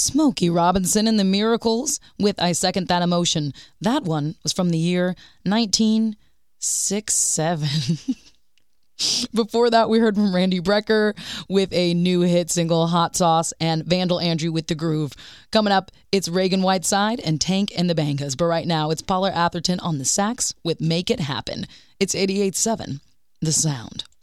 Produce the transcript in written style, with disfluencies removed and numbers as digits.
Smokey Robinson and the Miracles with I Second That Emotion. That one was from the year 1967. Before that, we heard from Randy Brecker with a new hit single, Hot Sauce, and Vandal Andrew with The Groove. Coming up, it's Reagan Whiteside and Tank and the Bangas. But right now, it's Paula Atherton on the sax with Make It Happen. It's 88.7, The Sound.